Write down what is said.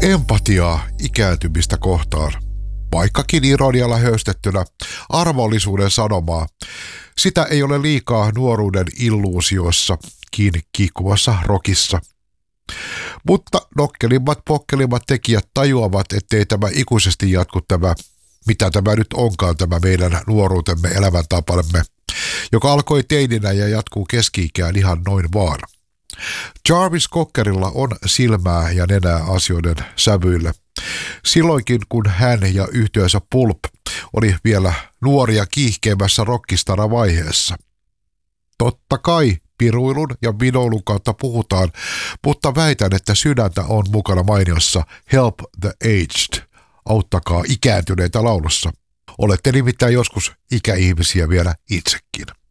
Empatiaa ikääntymistä kohtaan, vaikkakin ironialla höystettynä armollisuuden sanomaa. Sitä ei ole liikaa nuoruuden illuusiossa kiinni kiikkuvassa rockissa. Mutta nokkelimmat pokkelimmat tekijät tajuavat, ettei tämä ikuisesti jatku mitä tämä nyt onkaan tämä meidän nuoruutemme elämäntapamme, joka alkoi teininä ja jatkuu keski-ikään ihan noin vaan. Jarvis Cockerilla on silmää ja nenää asioiden sävyille. Silloinkin kun hän ja yhtyeensä Pulp oli vielä nuoria kiihkeimmässä rockistara-vaiheessa. Totta kai piruilun ja vinoilun kautta puhutaan, mutta väitän, että sydäntä on mukana mainiossa Help the Aged, auttakaa ikääntyneitä laulussa. Olette nimittäin joskus ikäihmisiä vielä itsekin.